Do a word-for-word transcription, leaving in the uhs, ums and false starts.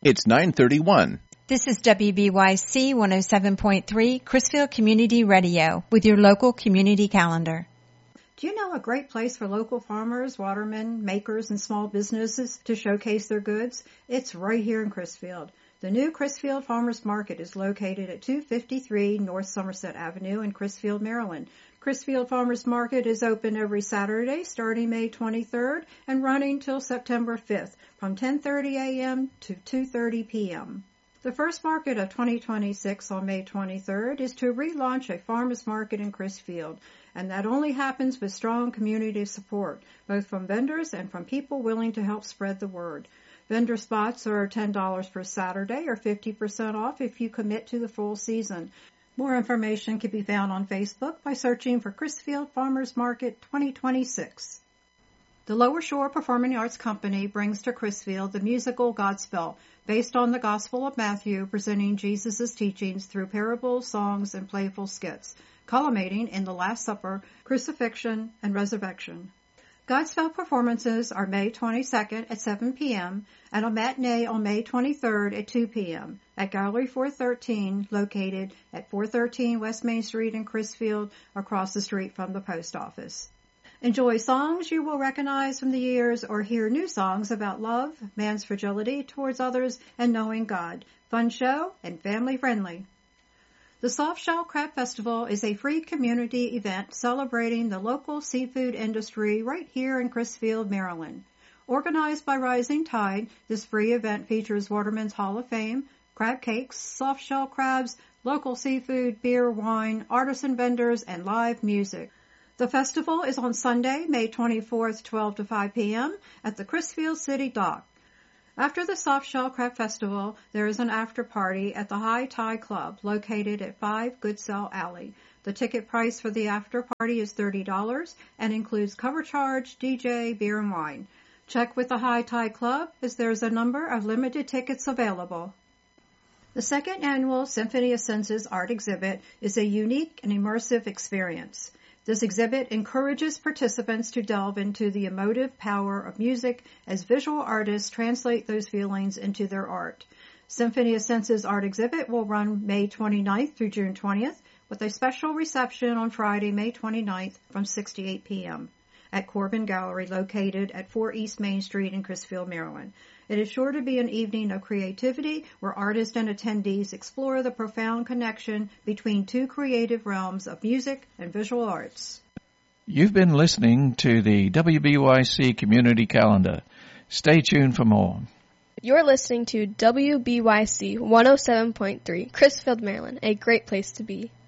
It's nine thirty-one. This is W B Y C one oh seven point three, Chrisfield Community Radio, with your local community calendar. Do you know a great place for local farmers, watermen, makers, and small businesses to showcase their goods? It's right here in Chrisfield. The new Chrisfield Farmers Market is located at two fifty-three North Somerset Avenue in Chrisfield, Maryland. Chrisfield Farmers Market is open every Saturday starting May twenty-third and running till September fifth from ten thirty a.m. to two thirty p.m. The first market of twenty twenty-six on May twenty-third is to relaunch a farmers market in Chrisfield, and that only happens with strong community support, both from vendors and from people willing to help spread the word. Vendor spots are ten dollars per Saturday or fifty percent off if you commit to the full season. More information can be found on Facebook by searching for Chrisfield Farmers Market twenty twenty-six. The Lower Shore Performing Arts Company brings to Chrisfield the musical Godspell, based on the Gospel of Matthew, presenting Jesus' teachings through parables, songs, and playful skits, culminating in the Last Supper, crucifixion, and resurrection. Godspell performances are May twenty-second at seven p.m. and a matinee on May twenty-third at two p.m. at Gallery four thirteen, located at four thirteen West Main Street in Chrisfield, across the street from the post office. Enjoy songs you will recognize from the years or hear new songs about love, man's fragility towards others, and knowing God. Fun show and family friendly. The Soft Shell Crab Festival is a free community event celebrating the local seafood industry right here in Chrisfield, Maryland. Organized by Rising Tide, this free event features Waterman's Hall of Fame, crab cakes, soft shell crabs, local seafood, beer, wine, artisan vendors, and live music. The festival is on Sunday, May twenty-fourth, twelve to five p.m. at the Chrisfield City Dock. After the Soft Shell Crab Festival, there is an after party at the High Tide Club, located at five Goodsell Alley. The ticket price for the after party is thirty dollars and includes cover charge, D J, beer, and wine. Check with the High Tide Club, as there is a number of limited tickets available. The second annual Symphony of Senses art exhibit is a unique and immersive experience. This exhibit encourages participants to delve into the emotive power of music as visual artists translate those feelings into their art. Symphony of Senses art exhibit will run May twenty-ninth through June twentieth, with a special reception on Friday, May twenty-ninth from six to eight p.m. at Corbin Gallery, located at four East Main Street in Chrisfield, Maryland. It is sure to be an evening of creativity where artists and attendees explore the profound connection between two creative realms of music and visual arts. You've been listening to the W B Y C Community Calendar. Stay tuned for more. You're listening to W B Y C one oh seven point three, Chrisfield, Maryland, a great place to be.